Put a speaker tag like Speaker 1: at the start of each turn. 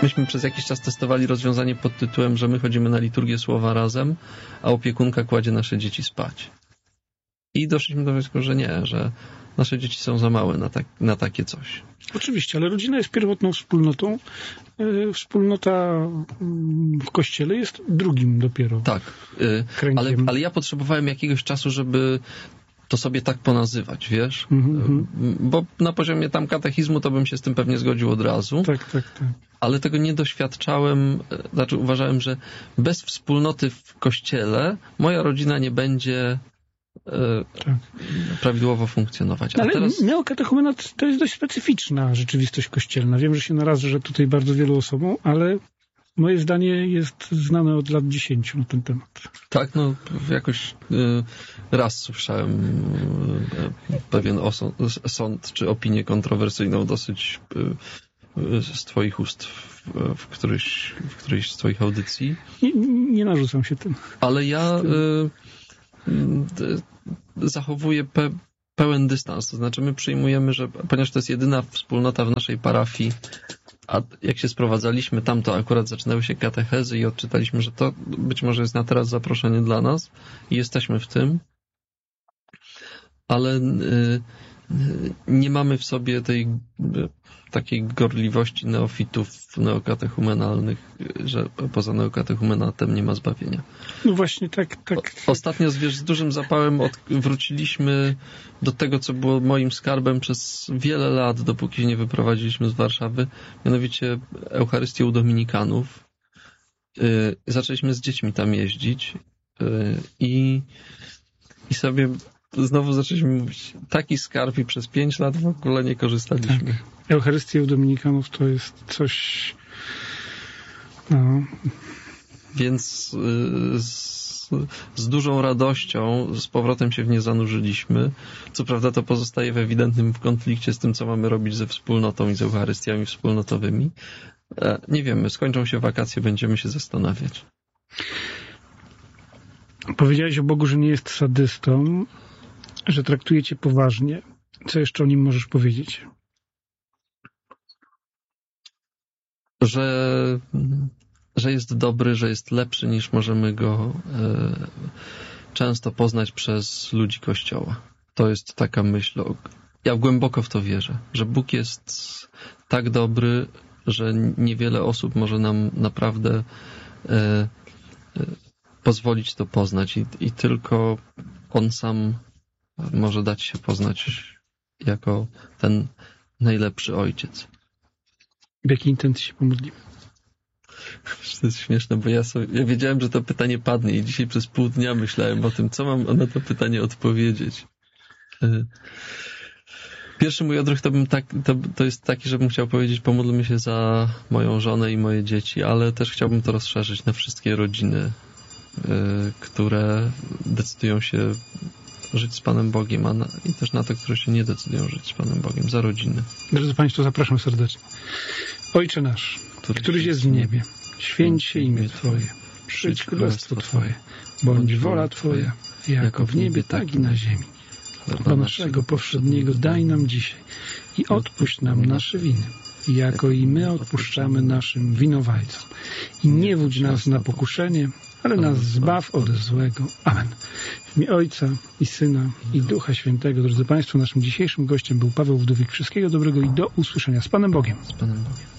Speaker 1: Myśmy przez jakiś czas testowali rozwiązanie pod tytułem, że my chodzimy na liturgię słowa razem, a opiekunka kładzie nasze dzieci spać. I doszliśmy do wniosku, że nie, że nasze dzieci są za małe na takie coś.
Speaker 2: Oczywiście, ale rodzina jest pierwotną wspólnotą. Wspólnota w Kościele jest drugim dopiero.
Speaker 1: Tak, ale ja potrzebowałem jakiegoś czasu, żeby to sobie tak ponazywać, wiesz? Bo na poziomie tam katechizmu to bym się z tym pewnie zgodził od razu.
Speaker 2: Tak.
Speaker 1: Ale tego nie doświadczałem, znaczy uważałem, że bez wspólnoty w Kościele moja rodzina nie będzie prawidłowo funkcjonować.
Speaker 2: Ale neokatechumena to jest dość specyficzna rzeczywistość kościelna. Wiem, że się narażę tutaj bardzo wielu osobom, ale moje zdanie jest znane od lat 10 na ten temat.
Speaker 1: Tak, jakoś raz słyszałem pewien sąd czy opinię kontrowersyjną dosyć z twoich ust w którejś z twoich audycji.
Speaker 2: Nie narzucam się tym.
Speaker 1: Ale ja zachowuję pełen dystans. To znaczy my przyjmujemy, że ponieważ to jest jedyna wspólnota w naszej parafii, a jak się sprowadzaliśmy tam, to akurat zaczynały się katechezy i odczytaliśmy, że to być może jest na teraz zaproszenie dla nas i jesteśmy w tym, ale nie mamy w sobie tej takiej gorliwości neofitów neokatechumenalnych, że poza neokatechumenatem nie ma zbawienia.
Speaker 2: No właśnie, tak.
Speaker 1: Ostatnio z dużym zapałem wróciliśmy do tego, co było moim skarbem przez wiele lat, dopóki się nie wyprowadziliśmy z Warszawy, mianowicie Eucharystię u Dominikanów. Zaczęliśmy z dziećmi tam jeździć i sobie znowu zaczęliśmy mówić, taki skarb i przez 5 lat w ogóle nie korzystaliśmy.
Speaker 2: Tak. Eucharystia u Dominikanów to jest coś...
Speaker 1: Więc z dużą radością z powrotem się w nie zanurzyliśmy. Co prawda to pozostaje w ewidentnym konflikcie z tym, co mamy robić ze wspólnotą i z Eucharystiami wspólnotowymi. Nie wiemy, skończą się wakacje, będziemy się zastanawiać.
Speaker 2: Powiedziałeś o Bogu, że nie jest sadystą, że traktuje cię poważnie. Co jeszcze o nim możesz powiedzieć?
Speaker 1: Że jest dobry, że jest lepszy niż możemy go często poznać przez ludzi Kościoła. To jest taka myśl. Ja głęboko w to wierzę, że Bóg jest tak dobry, że niewiele osób może nam naprawdę pozwolić to poznać i tylko On sam może dać się poznać jako ten najlepszy ojciec.
Speaker 2: W jakiej intencji się pomodlimy?
Speaker 1: To jest śmieszne, bo ja wiedziałem, że to pytanie padnie i dzisiaj przez pół dnia myślałem o tym, co mam na to pytanie odpowiedzieć. Pierwszy mój odruch to jest taki, żebym chciał powiedzieć, pomódlmy się za moją żonę i moje dzieci, ale też chciałbym to rozszerzyć na wszystkie rodziny, które decydują się żyć z Panem Bogiem, i też na te, które się nie decydują żyć z Panem Bogiem, za rodziny.
Speaker 2: Drodzy Państwo, zapraszam serdecznie. Ojcze nasz, któryś jest w niebie, święć się imię Twoje, przyjdź królestwo Twoje, bądź wola Twoja, jako w niebie, tak i na ziemi. Chleba naszego powszedniego daj nam dzisiaj i odpuść nam nasze winy, jako i my odpuszczamy naszym winowajcom. I nie wódź nas na pokuszenie, ale nas zbaw od złego. Amen. W imię Ojca i Syna i Ducha Świętego. Drodzy Państwo, naszym dzisiejszym gościem był Paweł Wdówik. Wszystkiego dobrego i do usłyszenia. Z Panem Bogiem.
Speaker 1: Z Panem Bogiem.